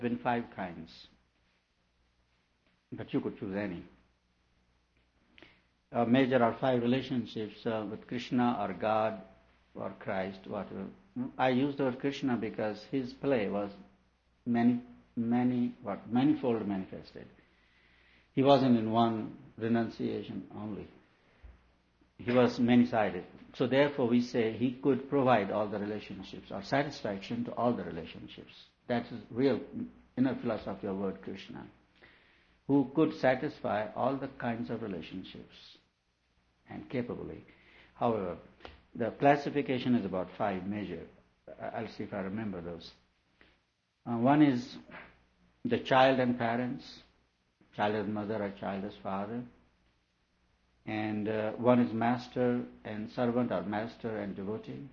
been 5 kinds, but you could choose any. Major are 5 relationships with Krishna or God or Christ, whatever. I use the word Krishna because his play was manifold manifested. He wasn't in one renunciation only. He was many-sided. So therefore we say he could provide all the relationships or satisfaction to all the relationships. That is real inner philosophy of word Krishna, who could satisfy all the kinds of relationships and capably. However, the classification is about 5 major. I'll see if I remember those. One is the child and parents, child as mother or child as father. And one is master and servant or master and devotee.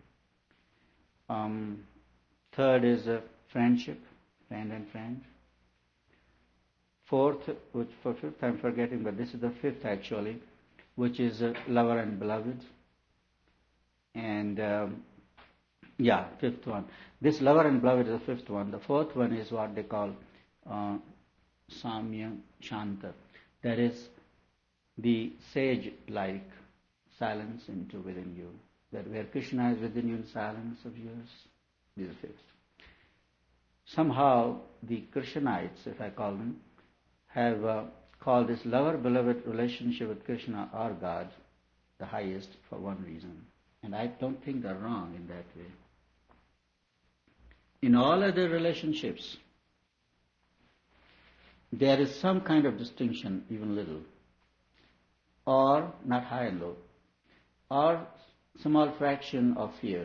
Third is friendship, friend and friend. Fourth, which for fifth I'm forgetting, but this is the fifth actually, which is lover and beloved. And fifth one. This lover and beloved is the fifth one. The fourth one is what they call Samya Shanta. That is the sage-like silence into within you. That where Krishna is within you in silence of yours, this is fixed. Somehow the Krishnaites, if I call them, have called this lover-beloved relationship with Krishna or God the highest for one reason. And I don't think they're wrong in that way. In all other relationships, there is some kind of distinction, even little, or not high and low, or small fraction of fear,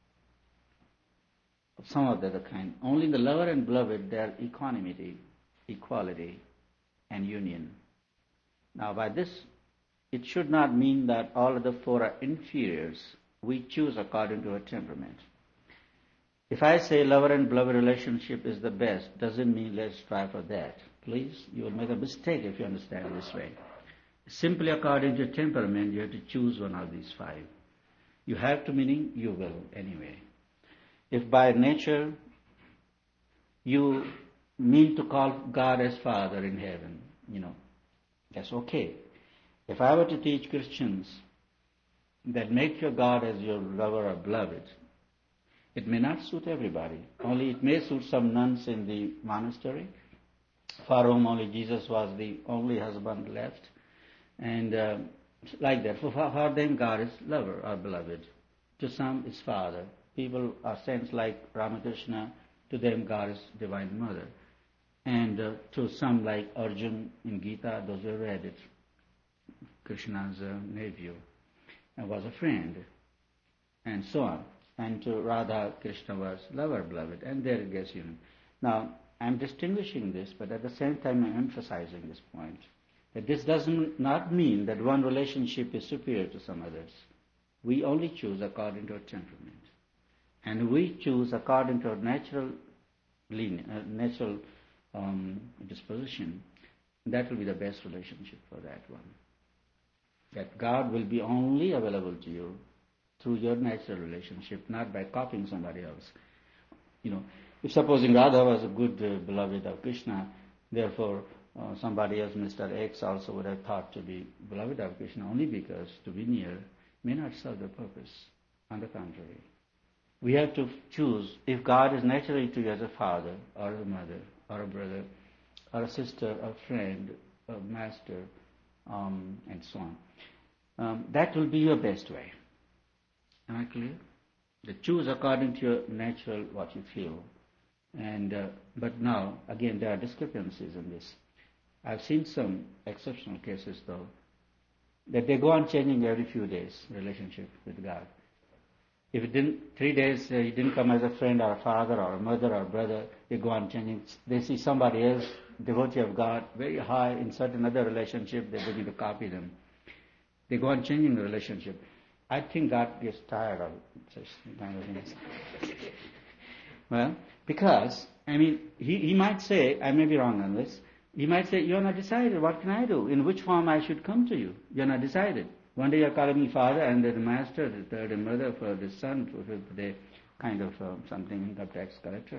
of some of the other kind. Only in the lover and beloved there are equanimity, equality, and union. Now by this, it should not mean that all of the 4 are inferiors. We choose according to our temperament. If I say lover and beloved relationship is the best, doesn't mean let's try for that. Please, you will make a mistake if you understand this way. Simply according to temperament, you have to choose one of these 5. You have to, meaning you will anyway. If by nature you mean to call God as Father in heaven, that's okay. If I were to teach Christians that make your God as your lover or beloved, it may not suit everybody. Only it may suit some nuns in the monastery, for whom only Jesus was the only husband left. And like that. For them, God is lover or beloved. To some, it's Father. People are saints like Ramakrishna. To them, God is Divine Mother. And to some, like Arjun in Gita, those who read it, Krishna's nephew, and was a friend, and so on. And to Radha, Krishna was lover, beloved. And there it gets Now, I'm distinguishing this, but at the same time, I'm emphasizing this point. That this does not mean that one relationship is superior to some others. We only choose according to our temperament. And we choose according to our natural disposition. That will be the best relationship for that one. That God will be only available to you through your natural relationship, not by copying somebody else. If supposing Radha was a good beloved of Krishna, therefore somebody else, Mr. X, also would have thought to be beloved of Krishna only because to be near may not serve the purpose. On the contrary, we have to choose if God is naturally to you as a father or a mother or a brother or a sister, a friend, a master, and so on. That will be your best way. Am I clear? Choose according to your natural what you feel. But now, again, there are discrepancies in this. I've seen some exceptional cases, though, that they go on changing every few days, relationship with God. If it didn't, 3 days, he didn't come as a friend or a father or a mother or a brother, they go on changing. They see somebody else, devotee of God, very high in certain other relationship, they begin to copy them. They go on changing the relationship. I think God gets tired of such kind of things. Well, because, he might say, I may be wrong on this, he might say, you're not decided, what can I do? In which form I should come to you? You're not decided. One day you're calling me father, and then master, the third and mother, for the son, for the kind of something income tax collector.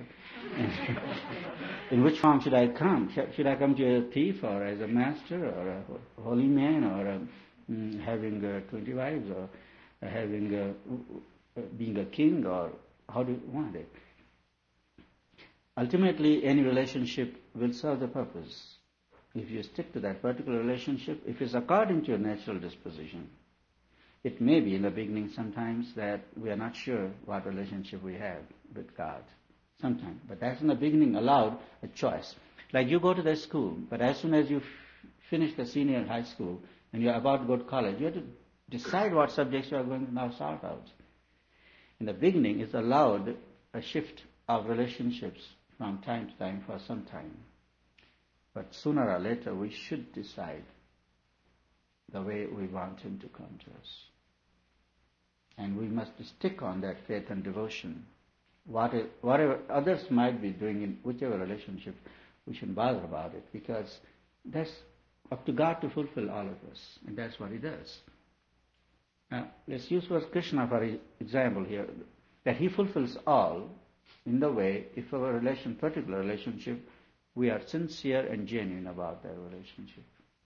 In which form should I come? Should I come to a thief or as a master or a holy man or having 20 wives or having being a king, or how do you want it? Ultimately, any relationship will serve the purpose. If you stick to that particular relationship, if it's according to your natural disposition, it may be in the beginning sometimes that we are not sure what relationship we have with God. Sometimes. But that's in the beginning allowed a choice. Like you go to the school, but as soon as you finish the senior high school and you're about to go to college, you have to decide what subjects you are going to now sort out. In the beginning, it's allowed a shift of relationships from time to time for some time. But sooner or later, we should decide the way we want Him to come to us. And we must stick on that faith and devotion. Whatever others might be doing in whichever relationship, we shouldn't bother about it, because that's up to God to fulfill all of us, and that's what He does. Now, let's use first Krishna for example here, that He fulfills all in the way, if our particular relationship, we are sincere and genuine about that relationship.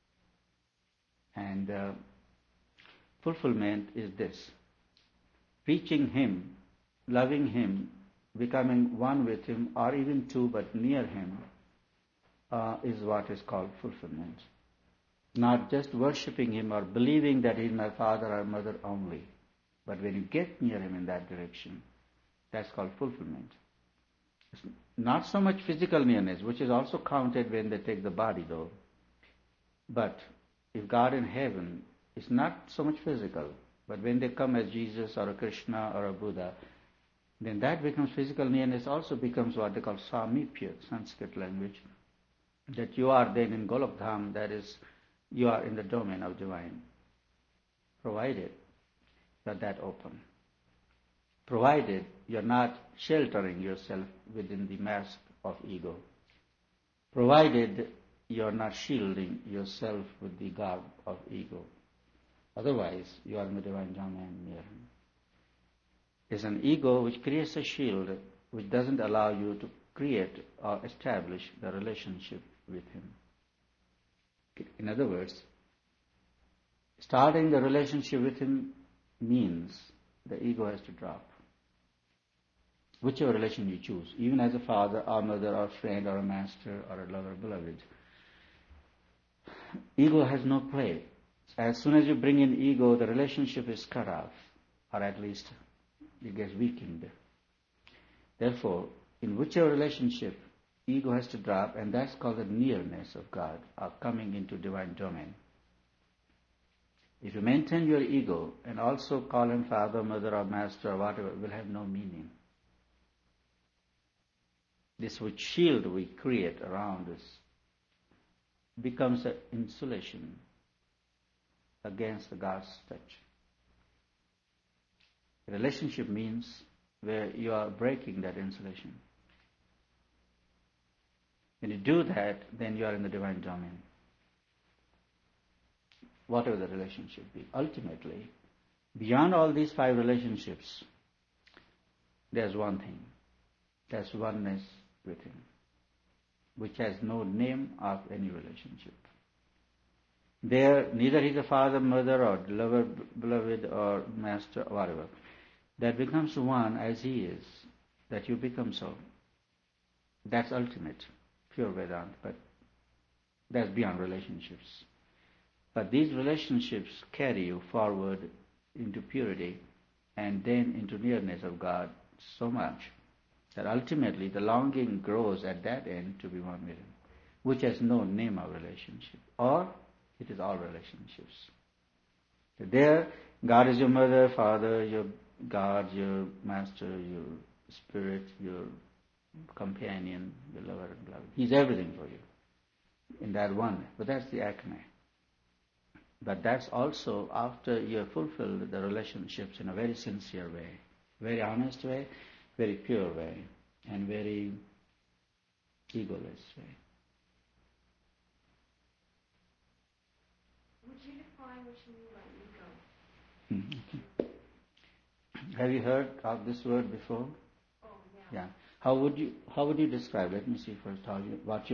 And fulfillment is this: reaching Him, loving Him, becoming one with Him, or even two but near Him, is what is called fulfillment. Not just worshipping Him or believing that He is my father or mother only, but when you get near Him in that direction, that's called fulfillment. It's not so much physical nearness, which is also counted when they take the body though. But if God in heaven is not so much physical, but when they come as Jesus or a Krishna or a Buddha, then that becomes physical nearness, also becomes what they call samipya, Sanskrit language, that you are then in Golok Dham, that is, you are in the domain of divine, provided that that open. Provided you're not sheltering yourself within the mask of ego. Provided you're not shielding yourself with the garb of ego. Otherwise, you are in the divine domain near Him. It's an ego which creates a shield which doesn't allow you to create or establish the relationship with Him. In other words, starting the relationship with Him means the ego has to drop. Whichever relation you choose, even as a father or mother or friend or a master or a lover, beloved, ego has no play. As soon as you bring in ego, the relationship is cut off, or at least it gets weakened. Therefore, in whichever relationship, ego has to drop, and that's called the nearness of God, or coming into divine domain. If you maintain your ego and also call Him father, mother, or master, or whatever, it will have no meaning. This which shield we create around us becomes an insulation against the God's touch. Relationship means where you are breaking that insulation. When you do that, then you are in the divine domain. Whatever the relationship be. Ultimately, beyond all these 5 relationships, there's one thing. That's oneness with Him, which has no name of any relationship. There, neither He's a father, mother, or lover, beloved, or master, or whatever. That becomes one as He is, that you become so. That's ultimate, pure Vedanta, but that's beyond relationships. But these relationships carry you forward into purity and then into nearness of God so much that ultimately the longing grows at that end to be one with Him, which has no name of relationship, or it is all relationships. So there, God is your mother, father, your God, your master, your spirit, your companion, your lover and beloved. He's everything for you in that one. But that's the acme. But that's also after you have fulfilled the relationships in a very sincere way, very honest way, very pure way, and very egoless way. Would you define what you mean by ego? Have you heard of this word before? Oh, Yeah. How would you describe? Let me see first what you